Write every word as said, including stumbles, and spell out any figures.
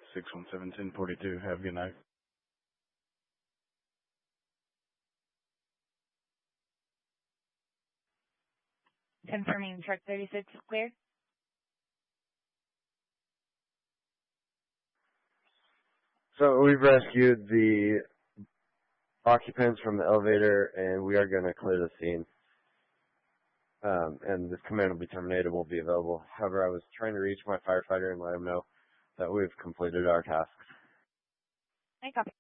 six one seven, ten forty-two. Have a good night. Confirming truck thirty-six is clear. So we've rescued the occupants from the elevator, and we are going to clear the scene. Um, and this command will be terminated, will be available. However, I was trying to reach my firefighter and let him know that we've completed our tasks. I copy.